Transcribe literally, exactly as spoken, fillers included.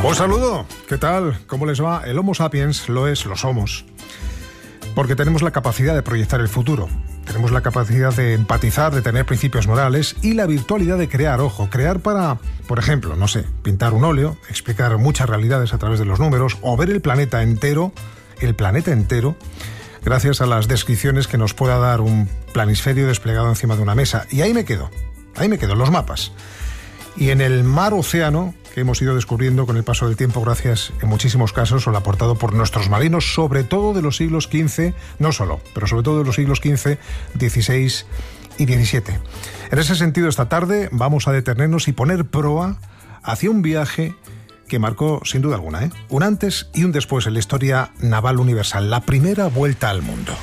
Os saludo, ¿qué tal? ¿Cómo les va? El Homo sapiens lo es, lo somos, porque tenemos la capacidad de proyectar el futuro, tenemos la capacidad de empatizar, de tener principios morales y la virtualidad de crear, ojo, crear para, por ejemplo, no sé, pintar un óleo, explicar muchas realidades a través de los números o ver el planeta entero, el planeta entero, gracias a las descripciones que nos pueda dar un planisferio desplegado encima de una mesa. Y ahí me quedo, ahí me quedo, los mapas. Y en el mar océano, que hemos ido descubriendo con el paso del tiempo gracias, en muchísimos casos, al aportado por nuestros marinos, sobre todo de los siglos quince, no solo, pero sobre todo de los siglos quince, dieciséis y diecisiete. En ese sentido, esta tarde vamos a detenernos y poner proa hacia un viaje que marcó, sin duda alguna, ¿eh? un antes y un después en la historia naval universal, la primera vuelta al mundo.